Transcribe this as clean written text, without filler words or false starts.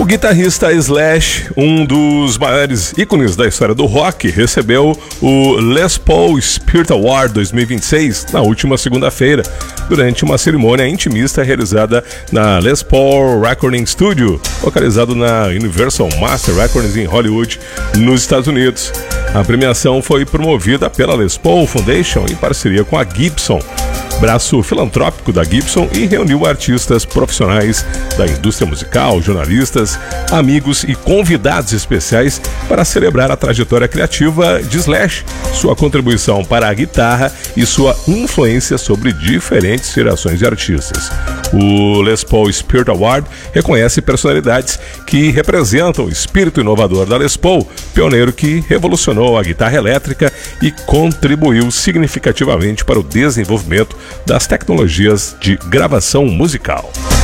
O guitarrista Slash, um dos maiores ícones da história do rock, recebeu o Les Paul Spirit Award 2026 na última segunda-feira, durante uma cerimônia intimista realizada na Les Paul Recording Studio, localizado na Universal Master Records em Hollywood, nos Estados Unidos. A premiação foi promovida pela Les Paul Foundation em parceria com a Gibson, braço filantrópico da Gibson, e reuniu artistas profissionais da indústria musical, jornalistas, amigos e convidados especiais para celebrar a trajetória criativa de Slash, sua contribuição para a guitarra e sua influência sobre diferentes gerações de artistas. O Les Paul Spirit Award reconhece personalidades que representam o espírito inovador da Les Paul, pioneiro que revolucionou a guitarra elétrica e contribuiu significativamente para o desenvolvimento das tecnologias de gravação musical.